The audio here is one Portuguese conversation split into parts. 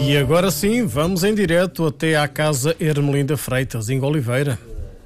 E agora sim, vamos em direto até à Casa Ermelinda Freitas, em Oliveira.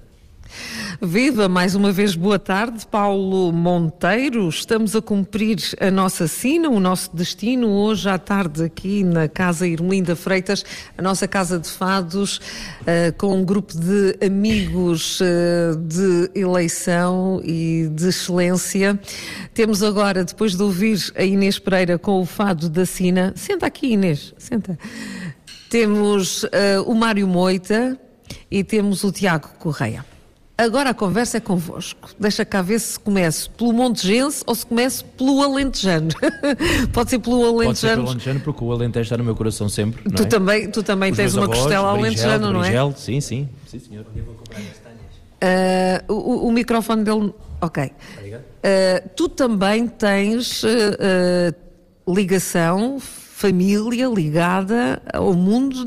Viva, mais uma vez boa tarde, Paulo Monteiro. Estamos a cumprir a nossa sina, o nosso destino, hoje à tarde aqui na Casa Ermelinda Freitas, a nossa casa de fados, com um grupo de amigos de eleição e de excelência. Temos agora, depois de ouvir a Inês Pereira com o fado da sina, senta aqui, Inês, senta. Temos o Mário Moita e temos o Tiago Correia. Agora a conversa é convosco. Deixa cá ver se começo pelo Montegense ou se começo pelo Alentejano. Pode ser pelo Alentejano. Pode ser pelo Alentejano, porque o Alentejo está no meu coração sempre. Não é? Tu também tens uma costela alentejana, não é? Sim, sim, senhor. Eu vou comprar castanhas. O microfone dele... Ok. Tu também tens ligação, família ligada ao mundo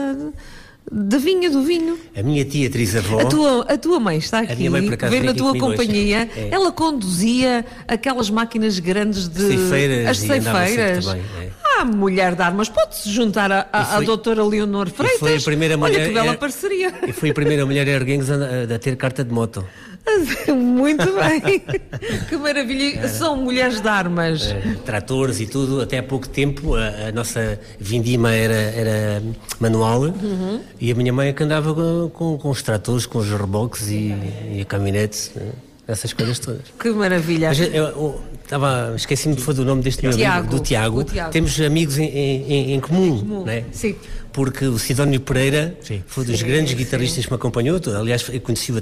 da vinha, do vinho. A minha tia trisavó... A tua mãe está aqui, a minha mãe, por acaso, vem na tua companhia. É. Ela conduzia aquelas máquinas grandes de... As ceifeiras. Também, mulher de armas, pode-se juntar à doutora Leonor Freitas. Foi a primeira mulher... Olha que bela parceria. E foi a primeira mulher erguengues a ter carta de moto. Muito bem. Que maravilha. São mulheres de armas. Tratores e tudo. Até há pouco tempo a nossa vindima era manual. E a minha mãe é que andava com os tratores, com os reboques e a caminhonetes, essas coisas todas. Que maravilha. Mas esqueci-me do nome deste meu amigo, do Tiago. Temos amigos em comum, não é? Sim. Porque o Sidónio Pereira foi dos grandes guitarristas que me acompanhou. Aliás, eu conheci-o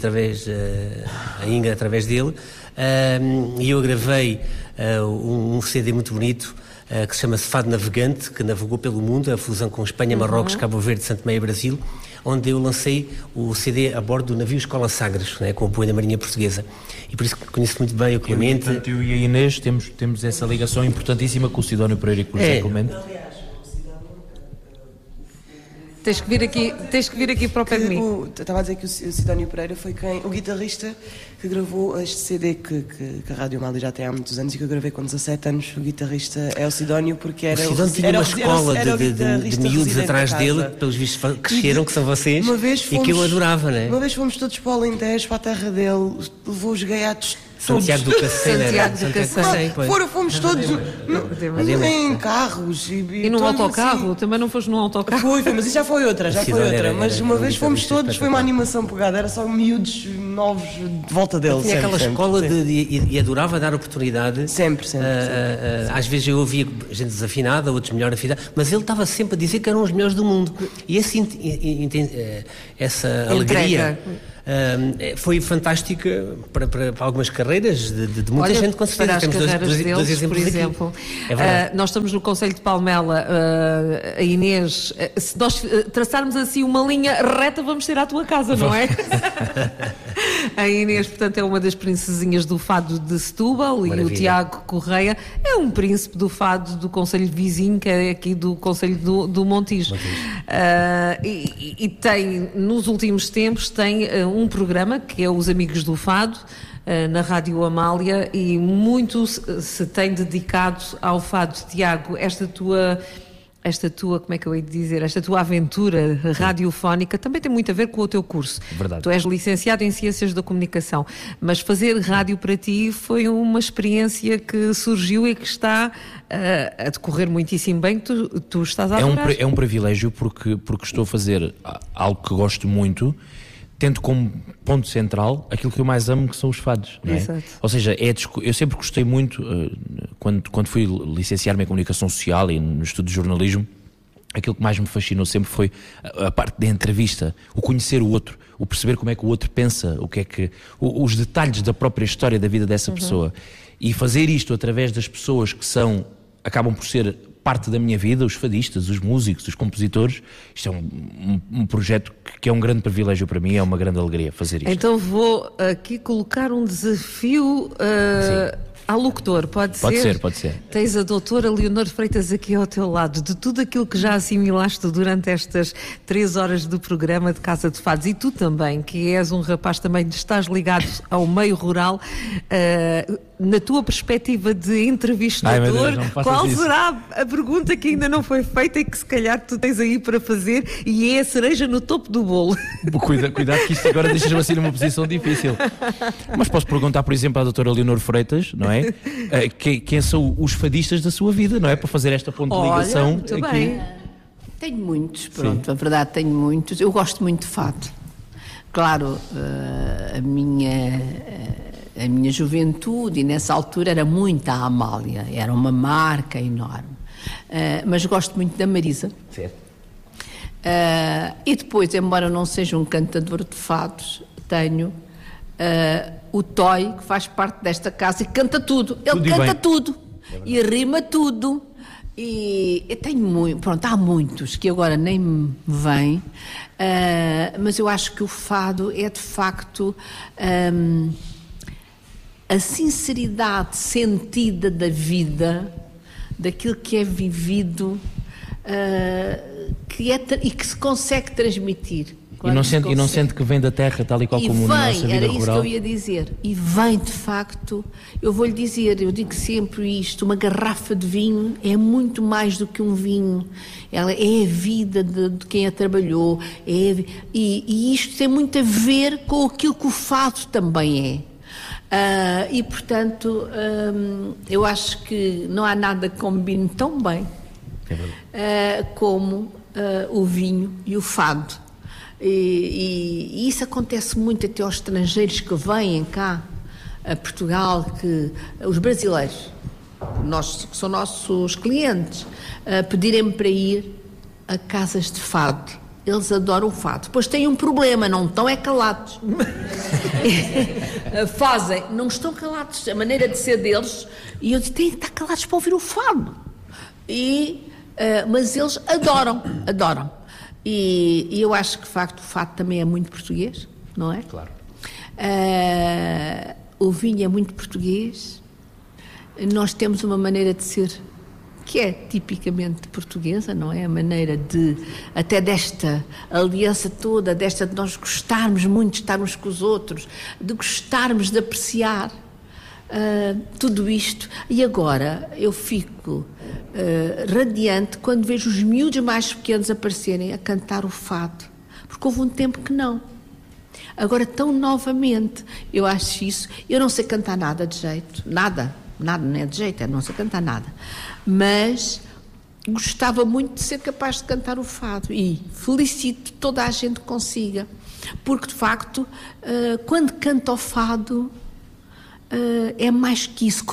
a Inga através dele. E eu gravei um CD muito bonito que se chama Fado Navegante, que navegou pelo mundo, a fusão com Espanha, Marrocos, Cabo Verde, Santo Meia e Brasil, onde eu lancei o CD a bordo do navio Escola Sagres, né, com o apoio da Marinha Portuguesa. E por isso que conheço muito bem o Clemente. Eu e a Inês temos essa ligação importantíssima com o Sidónio Pereira e com o José Clemente. Tens que vir aqui para o pé de mim. Estava a dizer que o Sidónio Pereira foi o guitarrista que gravou este CD que a Rádio Amália já tem há muitos anos e que eu gravei com 17 anos. O guitarrista é o Sidónio, porque era... O Sidónio tinha uma escola de miúdos atrás dele, pelos vistos cresceram, que são vocês, e que eu adorava, não é? Uma vez fomos todos para o Alentejo, para a terra dele, levou os gaiatos... Santiago do Cacém. Fomos todos em carros. E num autocarro? Assim. Também não foste num autocarro? Foi, mas isso já foi outra. Mas uma vez fomos todos, foi uma animação pegada, era só miúdos novos de volta dele. Tinha aquela escola e adorava dar oportunidade. Sempre. Às vezes eu ouvia gente desafinada, outros melhor afinada, mas ele estava sempre a dizer que eram os melhores do mundo. E essa alegria... foi fantástica para algumas carreiras de muita gente, com certeza. Temos dois exemplos, por exemplo. Nós estamos no Concelho de Palmela, a Inês, se nós traçarmos assim uma linha reta, vamos ter à tua casa, não é? A Inês, portanto, é uma das princesinhas do fado de Setúbal. Maravilha. E o Tiago Correia é um príncipe do fado do Concelho vizinho, que é aqui do Concelho do Montijo. E tem, nos últimos tempos, um programa que é Os Amigos do Fado, na Rádio Amália, e muito se tem dedicado ao fado. Tiago, esta tua, como é que eu hei de dizer, esta tua aventura radiofónica também tem muito a ver com o teu curso. Verdade. Tu és licenciado em Ciências da Comunicação, mas fazer rádio para ti foi uma experiência que surgiu e que está a decorrer muitíssimo bem, tu estás a adorar. É um privilégio porque estou a fazer algo que gosto muito, tendo como ponto central aquilo que eu mais amo, que são os fados, não é? Exato. Ou seja, eu sempre gostei muito, quando fui licenciar-me em Comunicação Social e no estudo de jornalismo, aquilo que mais me fascinou sempre foi a parte da entrevista, o conhecer o outro, o perceber como é que o outro pensa, os detalhes da própria história da vida dessa pessoa. E fazer isto através das pessoas que acabam por ser parte da minha vida, os fadistas, os músicos, os compositores. Isto é um projeto que é um grande privilégio para mim, é uma grande alegria fazer isto. Então vou aqui colocar um desafio ao locutor, pode ser? Pode ser. Tens a doutora Leonor Freitas aqui ao teu lado, de tudo aquilo que já assimilaste durante estas 3 horas do programa de Casa de Fados, e tu também, que és um rapaz também, estás ligado ao meio rural, na tua perspectiva de entrevistador, qual será a pergunta que ainda não foi feita e que se calhar tu tens aí para fazer e é a cereja no topo do bolo? Cuidado que isto agora deixa-me assim numa posição difícil. Mas posso perguntar, por exemplo, à doutora Leonor Freitas, não é? Quem são os fadistas da sua vida, não é? Para fazer esta ponte de ligação. Olha, muito bem. Tenho muitos, pronto, a verdade tenho muitos. Eu gosto muito de fado. Claro, a minha juventude, e nessa altura era muito a Amália, era uma marca enorme. Mas gosto muito da Marisa. Certo. E depois, embora não seja um cantador de fados, tenho o Toy, que faz parte desta casa e canta tudo. Ele canta tudo e rima tudo. E eu tenho muito, pronto, há muitos que agora nem me vêm, mas eu acho que o fado é de facto a sinceridade sentida da vida, daquilo que é vivido, e que se consegue transmitir. E não sente que vem da terra, tal e qual como na nossa vida rural? Era isso que eu ia dizer. E vem, de facto, eu vou-lhe dizer, eu digo sempre isto, uma garrafa de vinho é muito mais do que um vinho. Ela é a vida de quem a trabalhou. E isto tem muito a ver com aquilo que o fado também é. E, portanto, eu acho que não há nada que combine tão bem como o vinho e o fado. E isso acontece muito até aos estrangeiros que vêm cá a Portugal, que os brasileiros, que são nossos clientes, pedirem-me para ir a casas de fado. Eles adoram o fado. Depois têm um problema, não estão calados. Não estão calados, a maneira de ser deles, e eu digo, têm que estar calados para ouvir o fado. Mas eles adoram. E eu acho que, de facto, o fado também é muito português, não é? Claro. O vinho é muito português. Nós temos uma maneira de ser que é tipicamente portuguesa, não é? A maneira até desta aliança toda, de nós gostarmos muito de estarmos com os outros, de gostarmos de apreciar tudo isto. E agora eu fico radiante quando vejo os miúdos mais pequenos aparecerem a cantar o fado, porque houve um tempo que não. Agora estão novamente. Eu acho isso. Eu não sei cantar nada de jeito, nada não é de jeito, eu não sei cantar nada, mas gostava muito de ser capaz de cantar o fado e felicito toda a gente que consiga, porque de facto quando canta o fado é mais que isso,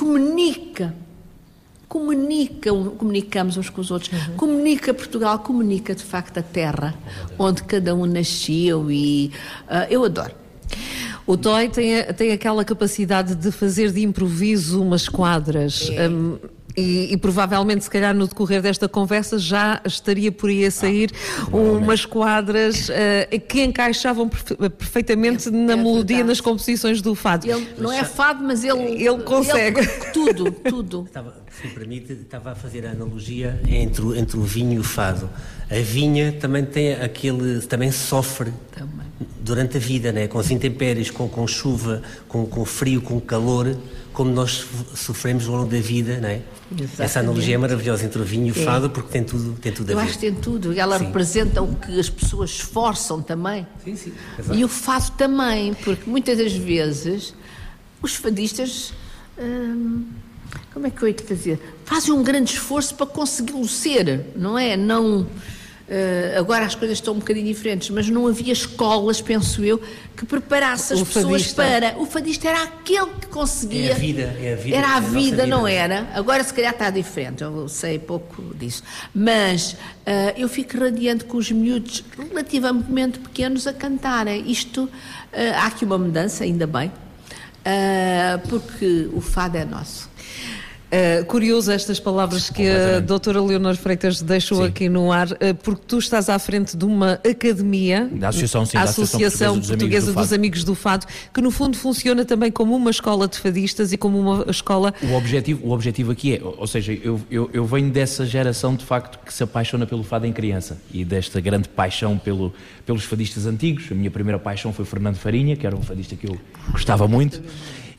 comunicamos uns com os outros, comunica Portugal, comunica de facto a terra onde cada um nasceu e eu adoro. O Toy tem aquela capacidade de fazer de improviso umas quadras. E provavelmente, se calhar, no decorrer desta conversa já estaria por aí a sair umas quadras que encaixavam perfeitamente na melodia, verdade, nas composições do fado. Ele não é fado, mas ele consegue. Tudo. Se me permite, estava a fazer a analogia entre o vinho e o fado. A vinha também tem também sofre durante a vida, né? Com as intempéries, com chuva, com frio, com calor, como nós sofremos ao longo da vida, não é? Essa analogia é maravilhosa entre o vinho e o fado, porque tem tudo a ver. Eu acho que tem tudo. Ela representa o que as pessoas esforçam também. Sim. E o fado também, porque muitas das vezes os fadistas, como é que eu ia te dizer? Fazem um grande esforço para consegui-lo ser, não é? Agora as coisas estão um bocadinho diferentes, mas não havia escolas, penso eu, que preparasse as pessoas para... O fadista era aquele que conseguia... É a vida. Era a vida, não era? Agora se calhar está diferente, eu sei pouco disso. Mas eu fico radiante com os miúdos relativamente pequenos a cantarem. Há aqui uma mudança, ainda bem, porque o fado é nosso. Curioso estas palavras que a doutora Leonor Freitas deixou aqui no ar, porque tu estás à frente de uma academia, da Associação Portuguesa dos Amigos do Fado, que no fundo funciona também como uma escola de fadistas e como uma escola... O objetivo aqui é, ou seja, eu venho dessa geração de facto que se apaixona pelo fado em criança e desta grande paixão pelos fadistas antigos. A minha primeira paixão foi Fernando Farinha, que era um fadista que eu gostava muito.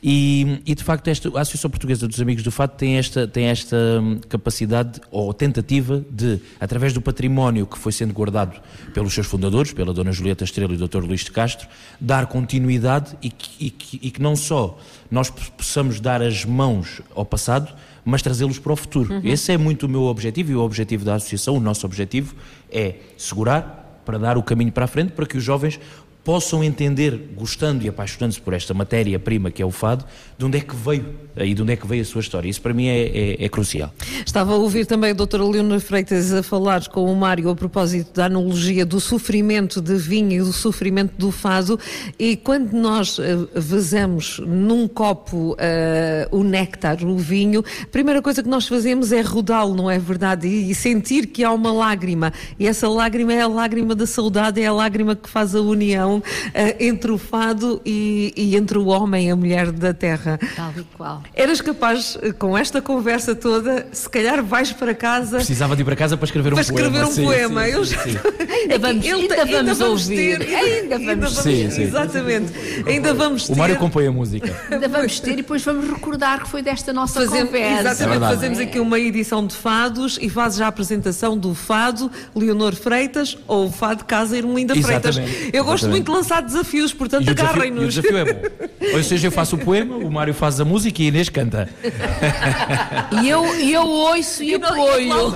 E de facto a Associação Portuguesa dos Amigos do Fado tem esta capacidade ou tentativa de, através do património que foi sendo guardado pelos seus fundadores, pela Dona Julieta Estrela e o Dr. Luís de Castro, dar continuidade e que não só nós possamos dar as mãos ao passado, mas trazê-los para o futuro. Esse é muito o meu objetivo e o objetivo da Associação, o nosso objetivo é segurar, para dar o caminho para a frente, para que os jovens possam entender, gostando e apaixonando-se por esta matéria-prima que é o fado, de onde é que veio e de onde é que veio a sua história. Isso para mim é crucial. Estava a ouvir também a doutora Leonor Freitas a falar com o Mário a propósito da analogia do sofrimento de vinho e do sofrimento do fado, e quando nós vezamos num copo o néctar, o vinho, a primeira coisa que nós fazemos é rodá-lo, não é verdade? E sentir que há uma lágrima, e essa lágrima é a lágrima da saudade, é a lágrima que faz a união entre o fado e entre o homem e a mulher da terra. Tal e qual. Eras capaz, com esta conversa toda, se calhar vais para casa... Precisava de ir para casa para escrever um poema. Para escrever um poema. Ainda vamos ouvir. Exatamente. Ainda vamos ter... O Mário compõe a música. Ainda vamos ter e depois vamos recordar que foi desta nossa conversa. Exatamente, fazemos aqui uma edição de fados e fazes já a apresentação do fado Leonor Freitas ou o fado Casa Ermelinda Freitas. Eu gosto muito de lançar desafios, portanto agarrem-nos. E o desafio é bom. Ou seja, eu faço o poema, o Mário faz a música e a Inês canta. E eu ouço e apoio.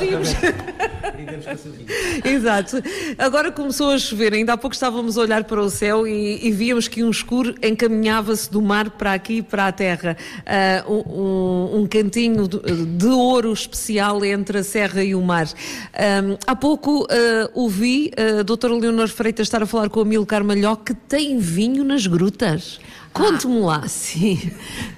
Exato. Agora começou a chover, ainda há pouco estávamos a olhar para o céu e víamos que um escuro encaminhava-se do mar para aqui, para a terra. Um cantinho de ouro especial entre a serra e o mar. Há pouco ouvi a doutora Leonor Freitas estar a falar com a Amílcar Malhó, que tem vinho nas grutas. Conte-me lá. Sim.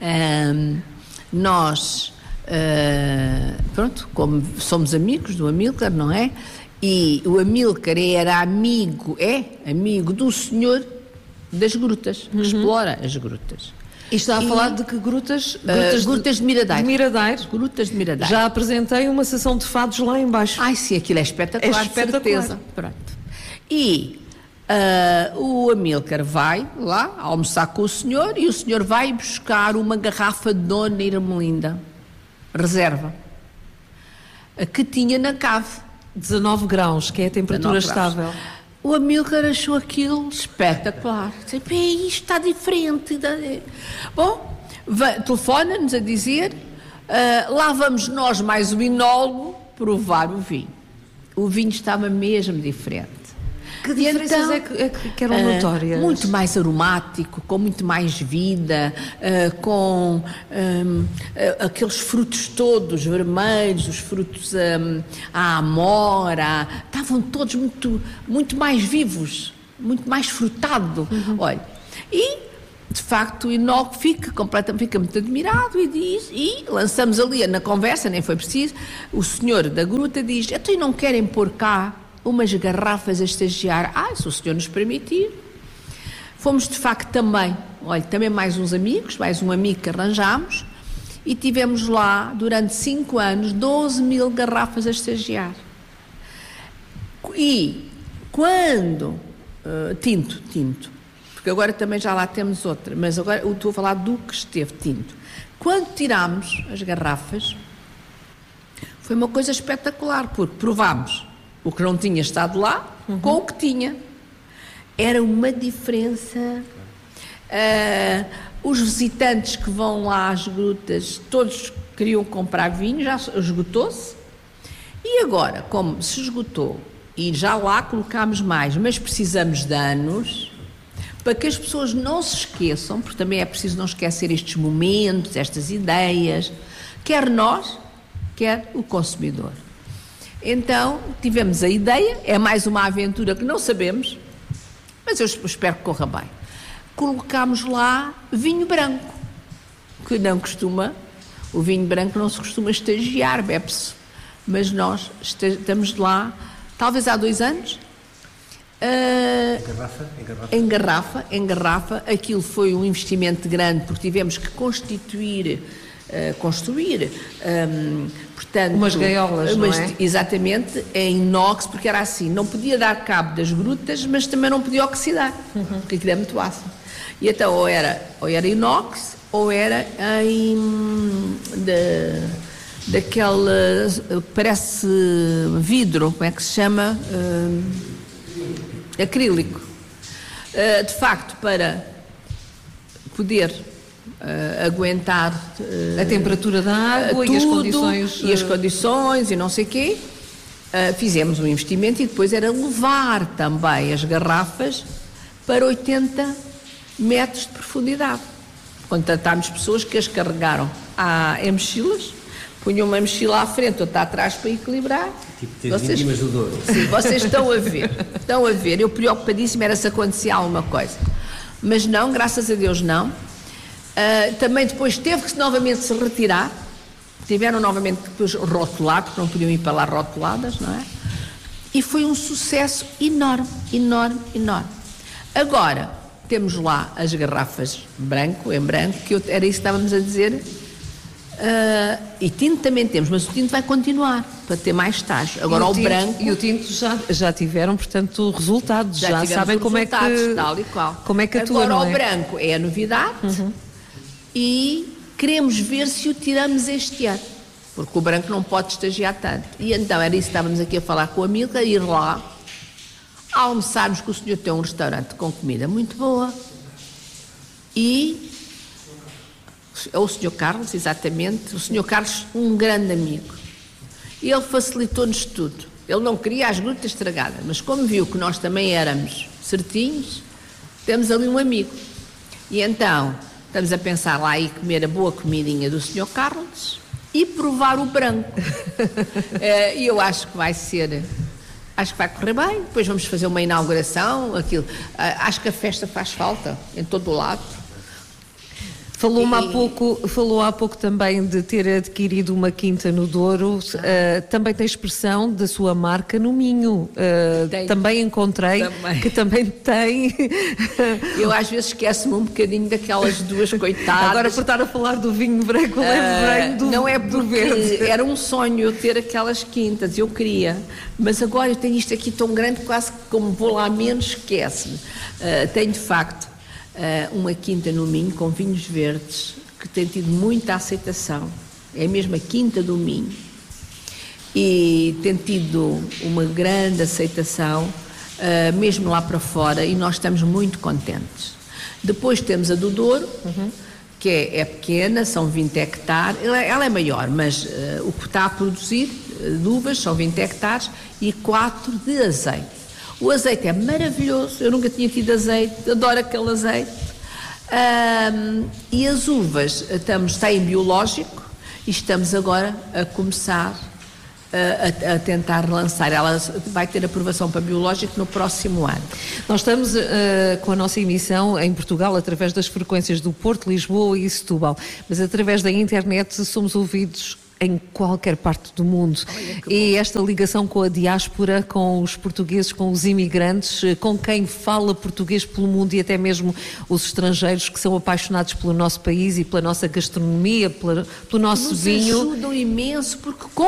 Nós, pronto, como somos amigos do Amílcar, não é? E o Amílcar era amigo do senhor das grutas, que explora as grutas. E está a falar de que grutas? Grutas de Miradeiro. Grutas de Miradeiro. Já Já apresentei uma sessão de fados lá em baixo. Ai, sim, aquilo é espetacular, de certeza. Pronto. E o Amílcar vai lá almoçar com o senhor e o senhor vai buscar uma garrafa de Dona Ermelinda, reserva, que tinha na cave. 19 graus, que é a temperatura estável. O Amílcar achou aquilo espetacular. Disse, isto está diferente. Bom, telefona-nos a dizer, lá vamos nós mais o enólogo provar o vinho. O vinho estava mesmo diferente. Que diferenças é que eram notórias? Muito mais aromático, com muito mais vida, com aqueles frutos todos vermelhos, os frutos à amora, estavam todos muito mais vivos, muito mais frutado. Olha, e de facto o enólogo fica muito admirado e lançamos ali na conversa, nem foi preciso, o senhor da gruta diz, então não querem pôr cá umas garrafas a estagiar? Se o senhor nos permitir. Fomos de facto também mais uns amigos, mais um amigo que arranjámos, e tivemos lá durante 5 anos 12.000 garrafas a estagiar. E quando tinto, porque agora também já lá temos outra, mas agora eu estou a falar do que esteve tinto. Quando tirámos as garrafas, foi uma coisa espetacular, porque provámos o que não tinha estado lá com o que tinha. Era uma diferença. Os visitantes que vão lá às grutas, todos queriam comprar vinho, já esgotou-se. E agora, como se esgotou, e já lá colocámos mais, mas precisamos de anos, para que as pessoas não se esqueçam, porque também é preciso não esquecer estes momentos, estas ideias, quer nós, quer o consumidor. Então, tivemos a ideia, é mais uma aventura que não sabemos, mas eu espero que corra bem. Colocámos lá vinho branco, que não costuma, o vinho branco não se costuma estagiar, bebe-se, mas nós estamos lá, talvez há 2 anos, em garrafa, aquilo foi um investimento grande, porque tivemos que construir, portanto, umas gaiolas, não é? Exatamente, em inox, porque era assim, não podia dar cabo das grutas, mas também não podia oxidar, porque aquilo é muito ácido. E então ou era inox, ou era daquele, parece vidro, como é que se chama? Acrílico. De facto, para poder aguentar a temperatura da água tudo, e as condições. E as condições e não sei o quê. Fizemos um investimento e depois era levar também as garrafas para 80 metros de profundidade. Contratámos pessoas que as carregaram em mochilas, punham uma mochila à frente, outra atrás para equilibrar. Tipo ter vítimas do Douro. Sim, vocês estão a ver. Eu preocupadíssima era se acontecia alguma coisa. Mas não, graças a Deus não. Também depois teve que novamente se retirar. Tiveram novamente depois rotular, porque não podiam ir para lá rotuladas, não é? E foi um sucesso enorme, enorme, enorme. Agora, temos lá as garrafas em branco, que era isso que estávamos a dizer. E tinto também temos, mas o tinto vai continuar para ter mais estágio. Agora o branco e o tinto já tiveram, portanto, resultados, já sabem como é que tal e qual. Como é que atua. Agora não é? O branco é a novidade e queremos ver se o tiramos este ano, porque o branco não pode estagiar tanto. E então era isso que estávamos aqui a falar com a Milka, ir lá almoçarmos, que o senhor tem um restaurante com comida muito boa e o Sr. Carlos, exatamente, o Sr. Carlos, um grande amigo. Ele facilitou-nos tudo. Ele não queria as grutas estragadas, mas como viu que nós também éramos certinhos, temos ali um amigo. E então, estamos a pensar lá e comer a boa comidinha do Sr. Carlos e provar o branco. E eu acho que vai correr bem. Depois vamos fazer uma inauguração, aquilo. Acho que a festa faz falta em todo o lado. Falou há pouco também de ter adquirido uma quinta no Douro, também tem expressão da sua marca no Minho. Também encontrei que também tem. Eu às vezes esqueço-me um bocadinho daquelas duas coitadas. Agora por estar a falar do vinho branco, lembrei do não é do verde. Era um sonho eu ter aquelas quintas, eu queria, mas agora eu tenho isto aqui tão grande, quase que como vou lá menos, esquece-me. Tenho de facto uma quinta no Minho com vinhos verdes que tem tido muita aceitação, é mesmo a Quinta do Minho, e tem tido uma grande aceitação mesmo lá para fora, e nós estamos muito contentes. Depois temos a do Douro, que é pequena, são 20 hectares, ela é maior, mas o que está a produzir de uvas são 20 hectares e 4 de azeite. O azeite é maravilhoso, eu nunca tinha tido azeite, adoro aquele azeite. E as uvas, está em biológico e estamos agora a começar a tentar lançar. Ela vai ter aprovação para biológico no próximo ano. Nós estamos com a nossa emissão em Portugal através das frequências do Porto, Lisboa e Setúbal, mas através da internet somos ouvidos em qualquer parte do mundo. E esta ligação com a diáspora, com os portugueses, com os imigrantes, com quem fala português pelo mundo e até mesmo os estrangeiros que são apaixonados pelo nosso país e pela nossa gastronomia, pelo nosso vinho. Nos ajudam imenso, porque